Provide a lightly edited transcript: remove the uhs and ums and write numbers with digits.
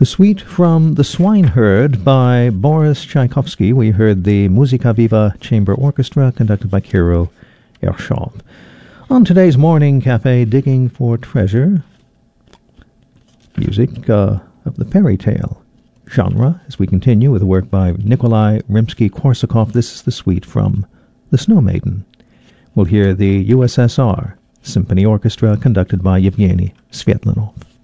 The suite from The Swineherd by Boris Tchaikovsky. We heard the Musica Viva Chamber Orchestra conducted by Kirill Ershov. On today's Morning Cafe, digging for treasure, music of the fairy tale genre, as we continue with a work by Nikolai Rimsky-Korsakov. This is the suite from The Snow Maiden. We'll hear the USSR Symphony Orchestra conducted by Yevgeny Svetlanov.